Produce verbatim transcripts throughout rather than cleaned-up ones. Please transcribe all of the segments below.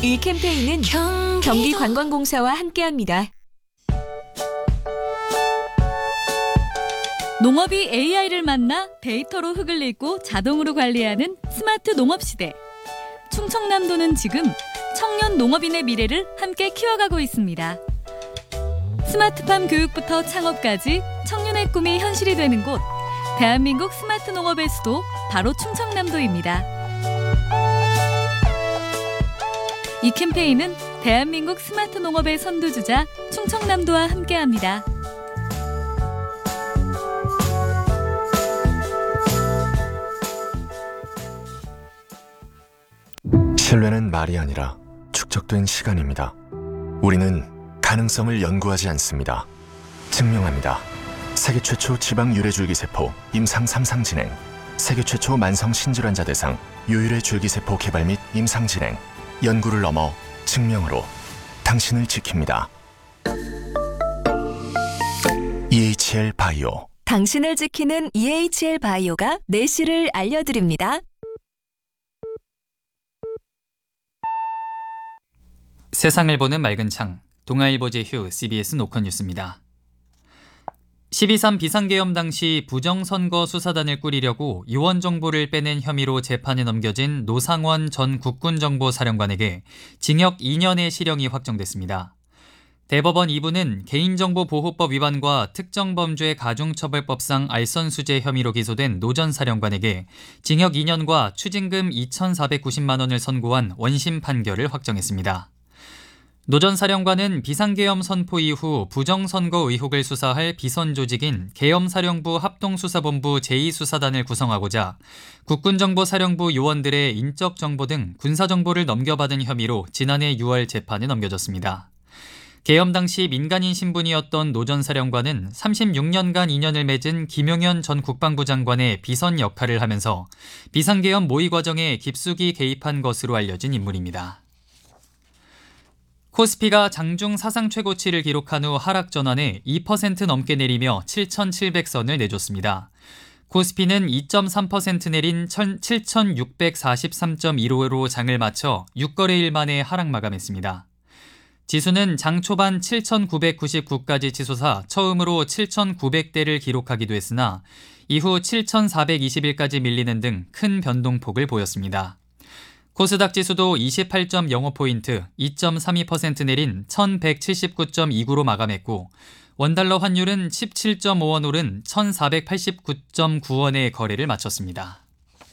이 캠페인은 경기관광공사와 함께합니다. 농업이 에이아이를 만나 데이터로 흙을 읽고 자동으로 관리하는 스마트 농업시대. 충청남도는 지금 청년 농업인의 미래를 함께 키워가고 있습니다. 스마트팜 교육부터 창업까지 청년의 꿈이 현실이 되는 곳, 대한민국 스마트 농업의 수도 바로 충청남도입니다. 이 캠페인은 대한민국 스마트 농업의 선두주자 충청남도와 함께합니다. 신뢰는 말이 아니라 축적된 시간입니다. 우리는 가능성을 연구하지 않습니다. 증명합니다. 세계 최초 지방 유래줄기세포 임상 삼 상 진행, 세계 최초 만성 신질환자 대상 유일의 줄기세포 개발 및 임상 진행, 연구를 넘어 증명으로 당신을 지킵니다. 이에이치엘 바이오. 당신을 지키는 이에이치엘 바이오가 내실을 알려드립니다. 세상을 보는 맑은 창, 동아일보 제휴 씨비에스 노컷 뉴스입니다. 십이 삼 비상계엄 당시 부정선거 수사단을 꾸리려고 유언 정보를 빼낸 혐의로 재판에 넘겨진 노상원 전 국군정보사령관에게 징역 이 년의 실형이 확정됐습니다. 대법원 이 부는 개인정보보호법 위반과 특정범죄 가중처벌법상 알선수재 혐의로 기소된 노 전 사령관에게 징역 이 년과 추징금 이천사백구십만 원을 선고한 원심 판결을 확정했습니다. 노 전 사령관은 비상계엄 선포 이후 부정선거 의혹을 수사할 비선 조직인 계엄사령부 합동수사본부 제이 수사단을 구성하고자 국군정보사령부 요원들의 인적 정보 등 군사정보를 넘겨받은 혐의로 지난해 유월 재판에 넘겨졌습니다. 계엄 당시 민간인 신분이었던 노 전 사령관은 삼십육 년간 인연을 맺은 김용현 전 국방부 장관의 비선 역할을 하면서 비상계엄 모의 과정에 깊숙이 개입한 것으로 알려진 인물입니다. 코스피가 장중 사상 최고치를 기록한 후 하락 전환에 이 퍼센트 넘게 내리며 칠천칠백 선을 내줬습니다. 코스피는 이 점 삼 퍼센트 내린 칠천육백사십삼 점 일오로 장을 마쳐 육 거래일 만에 하락 마감했습니다. 지수는 장 초반 칠천구백구십구까지 치솟아 처음으로 칠천구백 대를 기록하기도 했으나 이후 칠천사백이십일까지 밀리는 등 큰 변동폭을 보였습니다. 코스닥 지수도 이십팔 점 영오 포인트, 이 점 삼이 퍼센트 내린 천백칠십구 점 이구로 마감했고 원달러 환율은 십칠 점 오 원 오른 천사백팔십구 점 구 원에 거래를 마쳤습니다.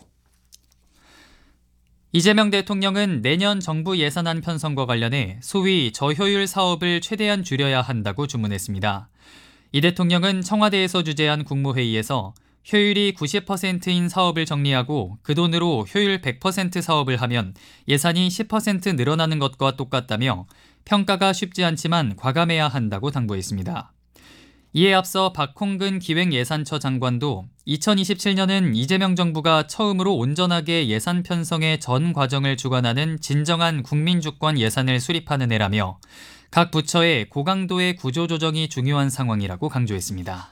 이재명 대통령은 내년 정부 예산안 편성과 관련해 소위 저효율 사업을 최대한 줄여야 한다고 주문했습니다. 이 대통령은 청와대에서 주재한 국무회의에서 효율이 구십 퍼센트인 사업을 정리하고 그 돈으로 효율 백 퍼센트 사업을 하면 예산이 십 퍼센트 늘어나는 것과 똑같다며 평가가 쉽지 않지만 과감해야 한다고 당부했습니다. 이에 앞서 박홍근 기획예산처 장관도 이천이십칠 년은 이재명 정부가 처음으로 온전하게 예산 편성의 전 과정을 주관하는 진정한 국민주권 예산을 수립하는 해라며 각 부처의 고강도의 구조조정이 중요한 상황이라고 강조했습니다.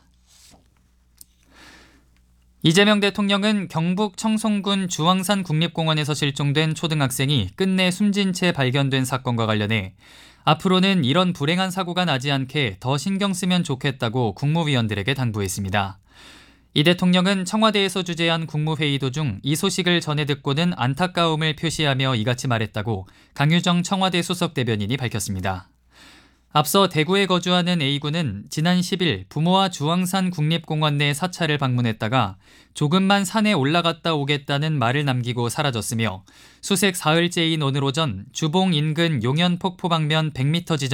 이재명 대통령은 경북 청송군 주황산 국립공원에서 실종된 초등학생이 끝내 숨진 채 발견된 사건과 관련해 앞으로는 이런 불행한 사고가 나지 않게 더 신경 쓰면 좋겠다고 국무위원들에게 당부했습니다. 이 대통령은 청와대에서 주재한 국무회의 도중 이 소식을 전해 듣고는 안타까움을 표시하며 이같이 말했다고 강유정 청와대 수석대변인이 밝혔습니다. 앞서 대구에 거주하는 A군은 지난 십 일 부모와 주황산 국립공원 내 사찰을 방문했다가 조금만 산에 올라갔다 오겠다는 말을 남기고 사라졌으며 수색 사흘째인 오늘 오전 주봉 인근 용현 폭포 방면 백 미터 지점